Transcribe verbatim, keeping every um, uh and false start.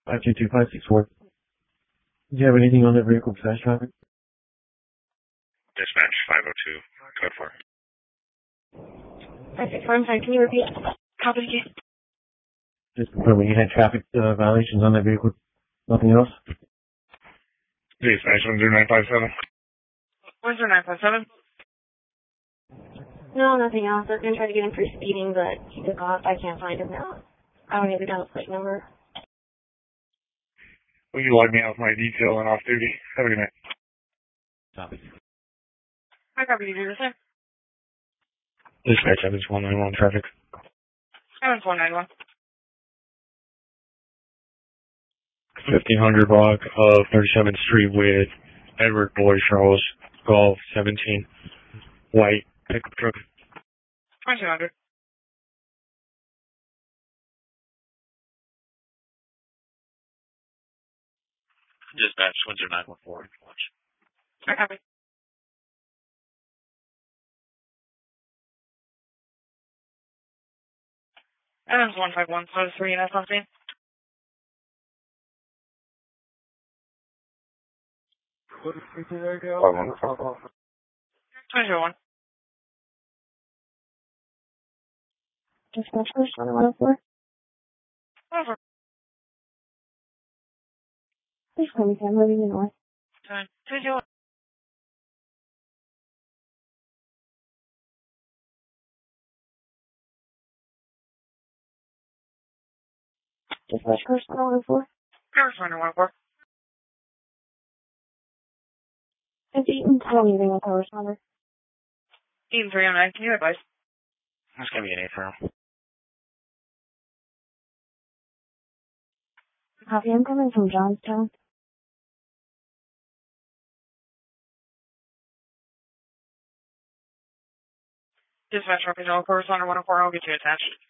five two two five six four. Do you have anything on that vehicle besides traffic? Dispatch five oh two, code four. five six four, I'm sorry, can you repeat? Copy the case. Just confirming you had traffic uh, violations on that vehicle. Nothing else? Dispatch one zero nine five seven. one zero nine five seven? No, nothing else. I was going to try to get him for speeding, but he took off. I can't find him now. I don't even have a plate number. Will you log me out with my detail and off duty? Have a good night. Copy. I copy you, do the same. Dispatch Evans one nine one traffic. Evans one nine one. fifteen hundred block of thirty-seventh Street with Edward Boy Charles, Golf seventeen, white pickup truck. twenty-two hundred. Dispatch one zero nine one four. I copy. Evans one five one, so three and that's something. What is it there, go? twenty-two one. Dispatch first, one oh four. Over. Please call me, Sam, moving in north. Time. twenty-two one. Dispatch first, one oh four. First, one oh four. It's Eaton, tell me anything with our responder. Eaton three oh nine, can you advise? That's gonna be an eight for him. Copy, I'm coming from Johnstown. Dispatch representative, correspondent one oh four, I'll get you attached.